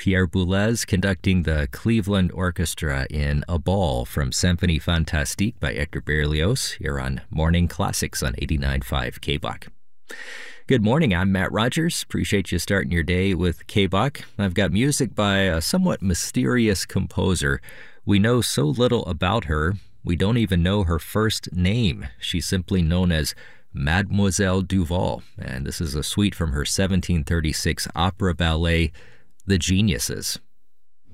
Pierre Boulez conducting the Cleveland Orchestra in A Ball from Symphonie Fantastique by Hector Berlioz here on Morning Classics on 89.5 KBOK. Good morning, I'm Matt Rogers. Appreciate you starting your day with KBOK. I've got music by a somewhat mysterious composer. We know so little about her, we don't even know her first name. She's simply known as Mademoiselle Duval, and this is a suite from her 1736 opera ballet, The Geniuses.